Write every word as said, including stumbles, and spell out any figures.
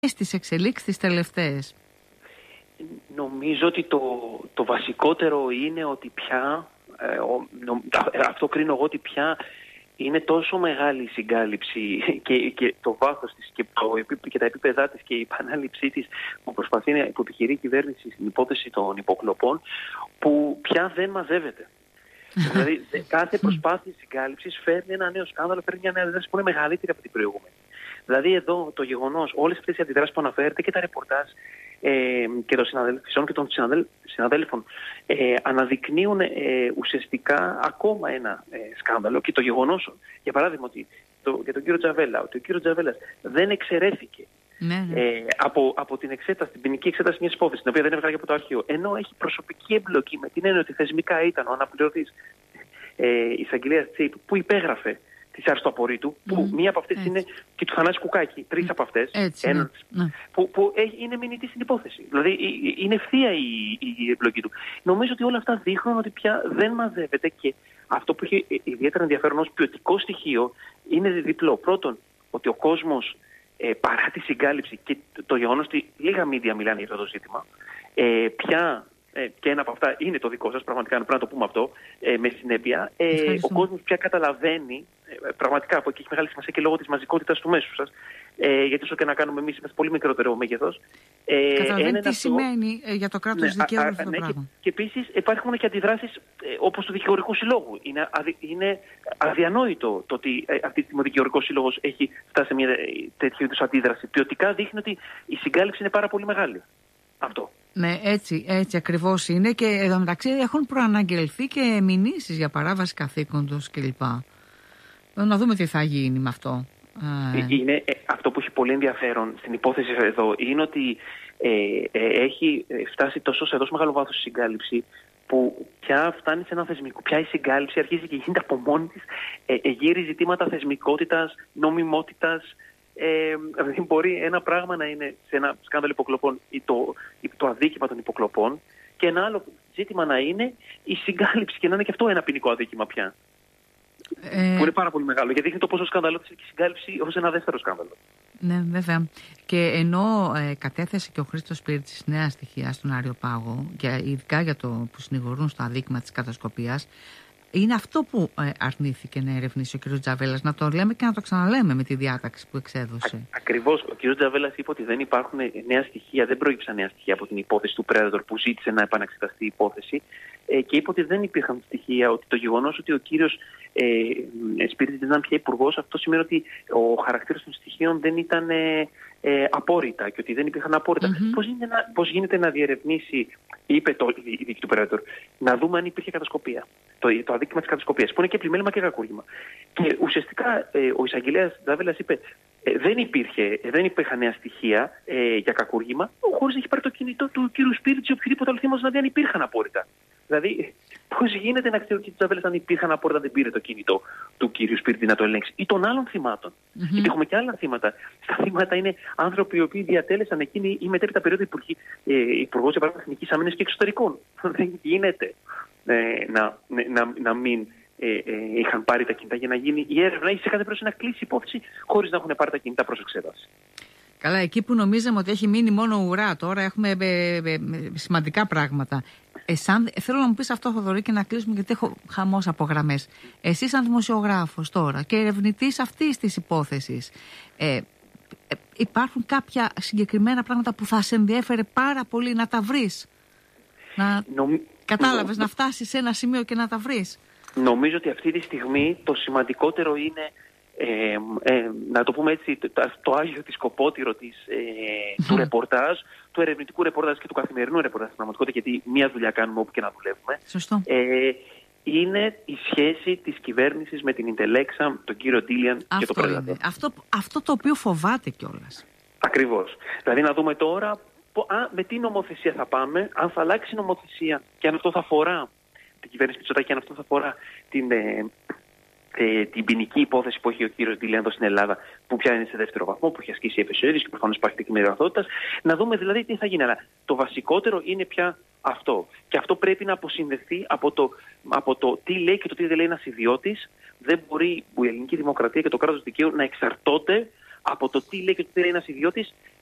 Στις εξελίξεις τις τελευταίες. Νομίζω ότι το, το βασικότερο είναι ότι πια, ε, ο, νο, αυτό κρίνω εγώ, ότι πια είναι τόσο μεγάλη η συγκάλυψη και, και το βάθος της και, το, και τα επίπεδά της και η επανάληψή της που προσπαθεί να υποεπιχειρεί η κυβέρνηση στην υπόθεση των υποκλοπών, που πια δεν μαζεύεται. Δηλαδή κάθε προσπάθεια συγκάλυψης φέρνει ένα νέο σκάνδαλο, φέρνει μια νέα αντίδραση που είναι μεγαλύτερη από την προηγούμενη. Δηλαδή εδώ το γεγονός, όλες αυτές οι αντιδράσεις που αναφέρετε και τα ρεπορτάζ ε, και των συναδέλφων και των συναδέλφων ε, αναδεικνύουν ε, ουσιαστικά ακόμα ένα ε, σκάνδαλο, και το γεγονός, για παράδειγμα, ότι το, για τον κύριο Τζαβέλα, ότι ο κύριος Τζαβέλας δεν εξαιρέθηκε ναι, ναι. Ε, από, από την εξέταση, την ποινική εξέταση μιας υπόθεσης, την οποία δεν έβγαλε από το αρχείο, ενώ έχει προσωπική εμπλοκή, με την έννοια ότι θεσμικά ήταν ο αναπληρωτής ε, εισαγγελέας Τσίπ που υπέγραφε της άρσης του απορρίτου, που mm, μία από αυτές έτσι. είναι και του Θανάση Κουκάκη, τρεις από αυτές, έτσι, ένας, ναι. που, που είναι μηνυτή στην υπόθεση. Δηλαδή είναι ευθεία η, η εμπλοκή του. Νομίζω ότι όλα αυτά δείχνουν ότι πια δεν μαζεύεται, και αυτό που έχει ιδιαίτερα ενδιαφέρον ως ποιοτικό στοιχείο είναι διπλό. Πρώτον, ότι ο κόσμος ε, παρά τη συγκάλυψη και το γεγονός ότι λίγα μίντια μιλάνε για αυτό το ζήτημα, ε, πια Ε, και ένα από αυτά είναι το δικό σας, πραγματικά πρέπει να το πούμε αυτό ε, με συνέπεια. Ε, ο κόσμος πια καταλαβαίνει, ε, πραγματικά, που εκεί έχει μεγάλη σημασία και λόγω της μαζικότητας του μέσου σας, ε, γιατί όσο και να κάνουμε εμείς είμαστε πολύ μικρότερο μέγεθος. Ε, καταλαβαίνει τι αυτό σημαίνει ε, για το κράτος ναι, δικαίου αυτό το ναι, πράγμα. Και, και επίσης υπάρχουν και αντιδράσεις ε, όπως του Δικηγορικού Συλλόγου. Είναι, αδι, είναι αδιανόητο το ότι ε, αυτή τη στιγμή ο Δικηγορικός Σύλλογος έχει φτάσει σε μια ε, τέτοιου είδους αντίδραση. Ποιοτικά δείχνει ότι η συγκάλυψη είναι πάρα πολύ μεγάλη. Αυτό. Ναι, έτσι, έτσι ακριβώς είναι, και εδώ μεταξύ έχουν προαναγγελθεί και μηνύσεις για παράβαση καθήκοντος κλπ. Να δούμε τι θα γίνει με αυτό. Είναι, ε, αυτό που έχει πολύ ενδιαφέρον στην υπόθεση εδώ είναι ότι ε, ε, έχει φτάσει τόσο σε τόσο μεγάλο βάθος η συγκάλυψη, που πια φτάνει σε ένα θεσμικό. Πια η συγκάλυψη αρχίζει και γίνεται από μόνη της, ε, ε, γύρει ζητήματα θεσμικότητας, νομιμότητας. Ε, δηλαδή μπορεί ένα πράγμα να είναι σε ένα σκάνδαλο υποκλοπών ή το, το αδίκημα των υποκλοπών, και ένα άλλο ζήτημα να είναι η συγκάλυψη, και να είναι και αυτό ένα ποινικό αδίκημα πια. Ε... Που είναι πάρα πολύ μεγάλο, γιατί δείχνει το πόσο σκάνδαλο της και η συγκάλυψη ως ένα δεύτερο σκάνδαλο. Ναι, βέβαια. Και ενώ ε, κατέθεσε και ο Χρήστος Σπίρτζης νέα στοιχεία στον Άριο Πάγο, και ειδικά για το που συνηγορούν στο αδίκημα της κατασκοπίας, είναι αυτό που ε, αρνήθηκε να ερευνήσει ο κ. Τζαβέλας. Να το λέμε και να το ξαναλέμε με τη διάταξη που εξέδωσε. Α, ακριβώς. Ο κ. Τζαβέλας είπε ότι δεν υπάρχουν νέα στοιχεία, δεν προήξαν νέα στοιχεία από την υπόθεση του Predator που ζήτησε να επαναξεταστεί η υπόθεση, ε, και είπε ότι δεν υπήρχαν στοιχεία, ότι το γεγονός ότι ο κύριος ε, Σπίρτζης δεν ήταν πια υπουργός, αυτό σημαίνει ότι ο χαρακτήρας των στοιχείων δεν ήταν ε, ε, απόρριτα, και ότι δεν υπήρχαν απόρριτα. Mm-hmm. Πώς, γίνεται να, πώς γίνεται να διερευνήσει, είπε το, η δίκη του Predator, να δούμε αν υπήρχε κατασκοπία. Το, το αδίκημα της κατασκοπίας, που είναι και πλημέλημα και κακούργημα. Και ουσιαστικά ε, ο εισαγγελέας Τζαβέλας είπε ε, δεν, υπήρχε, ε, δεν υπήρχαν νέα στοιχεία ε, για κακούργημα, χωρίς να έχει πάρει το κινητό του κ. Σπίρτζη ή οποιοδήποτε άλλο θύμα να δει αν υπήρχαν απόρριτα. Δηλαδή, πώς γίνεται να ξέρει ο κ. Τζαβέλας αν υπήρχαν απόρριτα, δεν πήρε το κινητό του κ. Σπίρτζη να το ελέγξει, ή των άλλων θυμάτων. Mm-hmm. Γιατί έχουμε και άλλα θύματα. Στα θύματα είναι άνθρωποι οι οποίοι διατέλεσαν εκείνη ή μετέπειτα περίοδο ε, υπουργός για παράδειγμα Εθνικής Άμυνας και Εξωτερικών. Δεν γίνεται ε, να, να, να μην ε, ε, είχαν πάρει τα κινητά για να γίνει η έρευνα, ή σε κάθε περίπτωση να κλείσει η υπόθεση χωρίς να έχουν πάρει τα κινητά προς εξέταση. Καλά, εκεί που νομίζαμε ότι έχει μείνει μόνο ουρά, τώρα έχουμε ε, ε, ε, σημαντικά πράγματα. Ε, σαν, θέλω να μου πεις αυτό, Θοδωρή, και να κλείσουμε, γιατί έχω χαμός από γραμμές. Εσύ σαν δημοσιογράφος τώρα και ερευνητής αυτής της υπόθεσης, ε, ε, υπάρχουν κάποια συγκεκριμένα πράγματα που θα σε ενδιέφερε πάρα πολύ να τα βρεις? Να... Νομ... Κατάλαβες, να φτάσεις σε ένα σημείο και να τα βρεις? Νομίζω ότι αυτή τη στιγμή το σημαντικότερο είναι Ε, ε, να το πούμε έτσι, το, το άγιο της σκοπότηρο της, ε, του ρεπορτάζ, του ερευνητικού ρεπορτάζ και του καθημερινού ρεπορτάζ στην πραγματικότητα, γιατί μία δουλειά κάνουμε όπου και να δουλεύουμε. Σωστό. Ε, είναι η σχέση της κυβέρνησης με την Ιντελέξα, τον κύριο Ντίλιαν και το Predator. Αυτό, αυτό το οποίο φοβάται κιόλας. Ακριβώς. Δηλαδή να δούμε τώρα α, με τι νομοθεσία θα πάμε, αν θα αλλάξει η νομοθεσία και αν αυτό θα αφορά την κυβέρνηση Μητσοτάκη, αν αυτό θα αφορά την... Ε, Ε, την ποινική υπόθεση που έχει ο κύριος Ντιλιάν στην Ελλάδα, που πια είναι σε δεύτερο βαθμό, που έχει ασκήσει εφεσιώδης και προφανώς υπάρχει τεκμήριο αθωότητας. Να δούμε δηλαδή τι θα γίνει. Αλλά το βασικότερο είναι πια αυτό. Και αυτό πρέπει να αποσυνδεθεί από το, από το τι λέει και το τι δεν λέει ένας ιδιώτης. Δεν μπορεί η ελληνική δημοκρατία και το κράτος δικαίου να εξαρτώνται από το τι λέει και το τι λέει ένας ιδιώτης